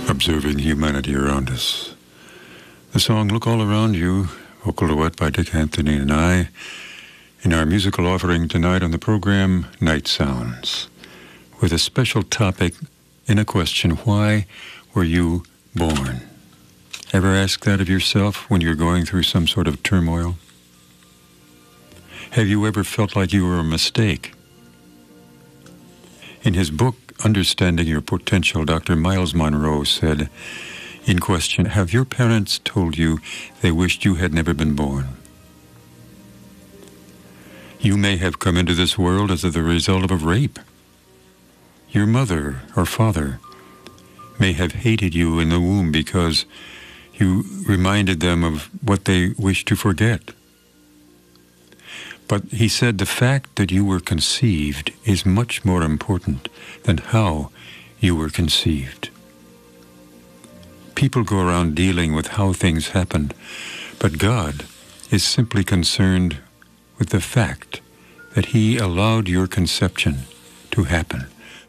Observing humanity around us. The song Look All Around You, vocal duet by Dick Anthony and I, in our musical offering tonight on the program Night Sounds, with a special topic in a question: why were you born? Ever ask that of yourself when you're going through some sort of turmoil? Have you ever felt like you were a mistake? In his book, Understanding Your Potential, Dr. Miles Monroe said, in question, have your parents told you they wished you had never been born? You may have come into this world as the result of a rape. Your mother or father may have hated you in the womb because you reminded them of what they wished to forget. But he said the fact that you were conceived is much more important than how you were conceived. People go around dealing with how things happened, but God is simply concerned with the fact that He allowed your conception to happen.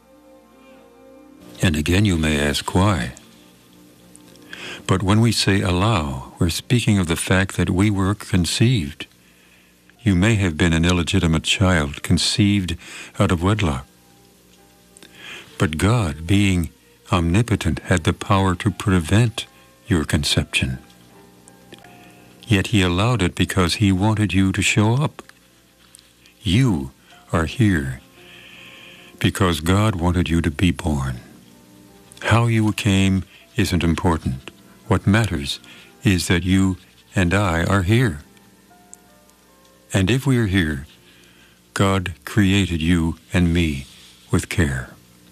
And again, you may ask why. But when we say allow, we're speaking of the fact that we were conceived. You may have been an illegitimate child conceived out of wedlock. But God, being omnipotent, had the power to prevent your conception. Yet He allowed it because He wanted you to show up. You are here because God wanted you to be born. How you came isn't important. What matters is that you and I are here. And if we are here, God created you and me with care.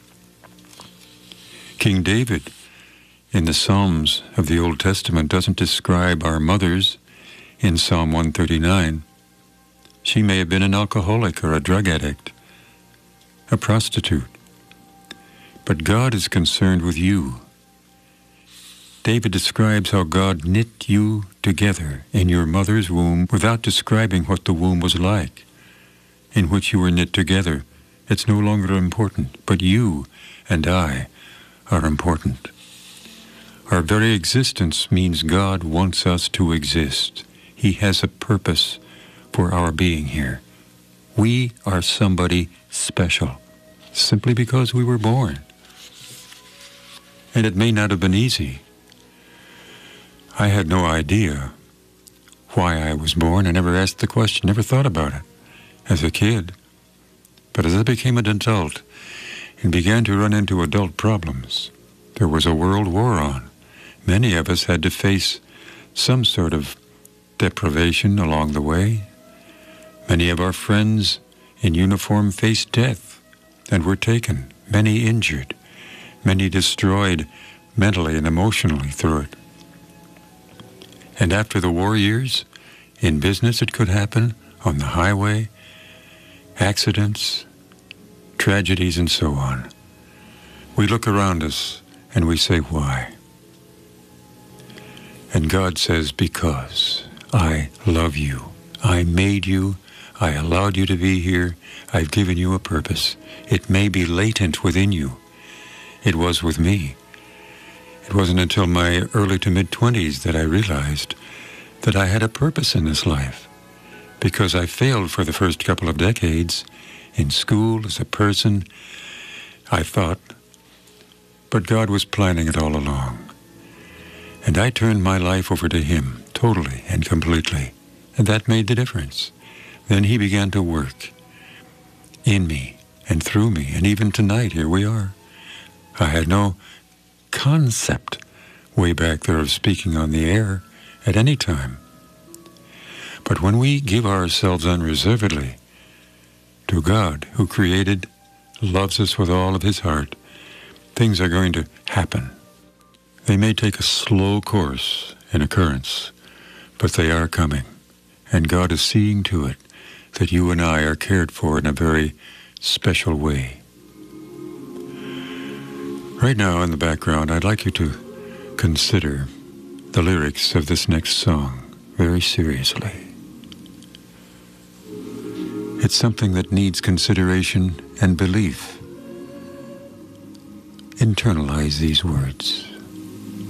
King David, in the Psalms of the Old Testament, doesn't describe our mothers in Psalm 139. She may have been an alcoholic or a drug addict, a prostitute. But God is concerned with you. David describes how God knit you together in your mother's womb without describing what the womb was like, in which you were knit together. It's no longer important, but you and I are important. Our very existence means God wants us to exist. He has a purpose for our being here. We are somebody special, simply because we were born. And it may not have been easy. I had no idea why I was born. I never asked the question, never thought about it as a kid. But as I became an adult and began to run into adult problems, there was a world war on. Many of us had to face some sort of deprivation along the way. Many of our friends in uniform faced death and were taken, many injured, many destroyed mentally and emotionally through it. And after the war years, in business it could happen, on the highway, accidents, tragedies, and so on. We look around us and we say, why? And God says, because I love you. I made you. I allowed you to be here. I've given you a purpose. It may be latent within you. It was with me. It wasn't until my early to mid-20s that I realized that I had a purpose in this life, because I failed for the first couple of decades in school, as a person, I thought, but God was planning it all along. And I turned my life over to Him, totally and completely, and that made the difference. Then He began to work in me and through me, and even tonight, here we are. I had no concept way back there of speaking on the air at any time. But when we give ourselves unreservedly to God, who created, loves us with all of His heart, things are going to happen. They may take a slow course in occurrence, but they are coming. And God is seeing to it that you and I are cared for in a very special way. Right now in the background, I'd like you to consider the lyrics of this next song very seriously. It's something that needs consideration and belief. Internalize these words.